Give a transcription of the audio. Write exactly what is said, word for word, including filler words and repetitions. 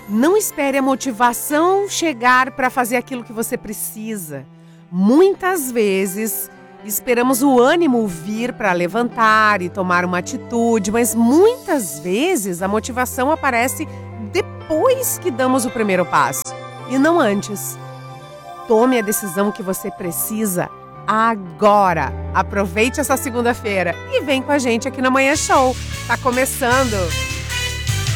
Não espere a motivação chegar para fazer aquilo que você precisa. Muitas vezes esperamos o ânimo vir para levantar e tomar uma atitude, mas muitas vezes a motivação aparece depois que damos o primeiro passo e não antes. Tome a decisão que você precisa agora. Aproveite essa segunda-feira e vem com a gente aqui no Manhã Show. Tá começando!